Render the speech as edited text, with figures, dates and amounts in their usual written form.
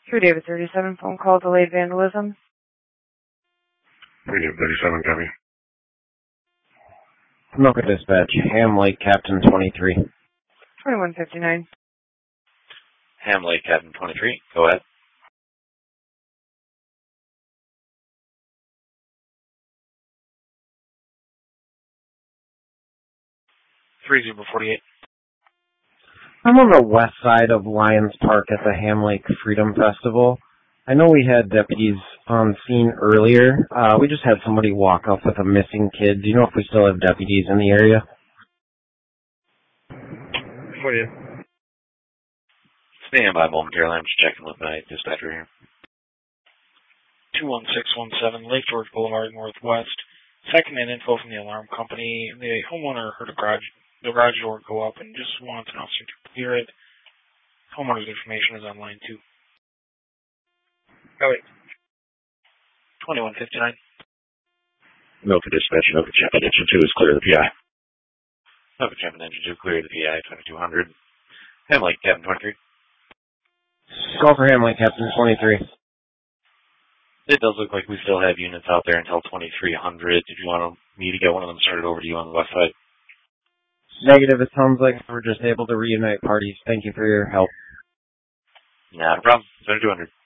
3 David 37, phone call delayed vandalism. 3 David 37, copy. Mocha Dispatch, Ham Lake, Captain 23. 2159. Ham Lake, Captain 23, go ahead. $3048. I'm on the west side of Lions Park at the Ham Lake Freedom Festival. I know we had deputies on scene earlier. We just had somebody walk up with a missing kid. Do you know if we still have deputies in the area? For you. Stand by momentarily. I'm just checking with my dispatcher here. 21617 Lake George Boulevard Northwest. Second in info from the alarm company. The homeowner heard the garage door go up and just wants an officer to clear it. Homeowner's information is on line 2. Oh, wait. 2159. Milford Dispatch, Milford Champion Engine 2 is clear of the PI. Milford Champion Engine 2, clear of the PI, 2200. Ham Lake, Captain 23. Call for Ham Lake, Captain 23. It does look like we still have units out there until 2300. Did you want me to get one of them started over to you on the west side? Negative, it sounds like we're just able to reunite parties. Thank you for your help. Not a problem. 2200.